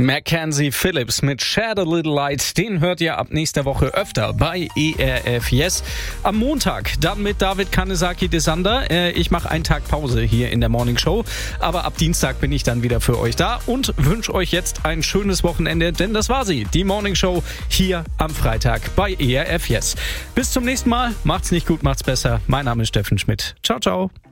Mackenzie Phillips mit Shed a Little Light, den hört ihr ab nächster Woche öfter bei ERF Yes. Am Montag dann mit David Kanezaki-Desander. Ich mache einen Tag Pause hier in der Morning Show, aber ab Dienstag bin ich dann wieder für euch da und wünsche euch jetzt ein schönes Wochenende, denn das war sie, die Morning Show hier am Freitag bei ERF Yes. Bis zum nächsten Mal, macht's nicht gut, macht's besser. Mein Name ist Steffen Schmidt. Ciao, ciao.